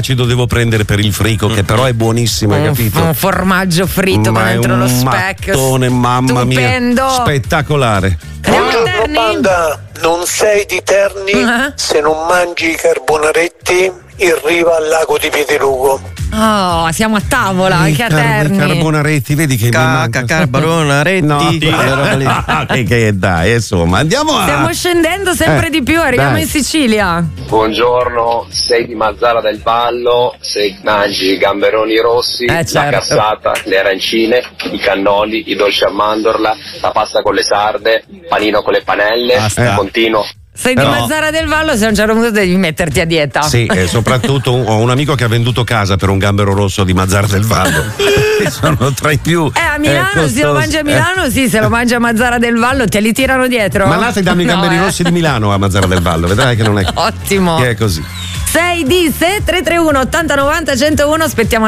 acido devo prendere per il frico, che però è buonissimo, hai capito? Un formaggio fritto con dentro lo specchio. Mattone, mamma stupendo. mia, spettacolare. Buongiorno banda, non sei di Terni se non mangi i carbonaretti in riva al lago di Piedelugo. Oh, siamo a tavola anche a Terni. Carbonaretti, vedi che carbonaretti. No, che dai, insomma, andiamo a. Stiamo scendendo sempre di più, arriviamo dai. in Sicilia. Buongiorno, sei di Mazzara del Vallo, se mangi i gamberoni rossi, certo. la cassata, le arancine, i cannoli, i dolci a mandorla, la pasta con le sarde, panino con le panelle, continuo. Sei di Mazzara del Vallo, se a un certo punto devi metterti a dieta. Sì, e soprattutto ho un amico che ha venduto casa per un gambero rosso di Mazzara del Vallo. Sono tra i più. A Milano, se lo mangi a Milano, sì, se lo mangi a Mazzara del Vallo, te li tirano dietro. Ma là ti danno i gamberi rossi di Milano a Mazzara del Vallo, vedrai che non è. Ottimo. Che è così. 6 di 331 80 90 101, aspettiamo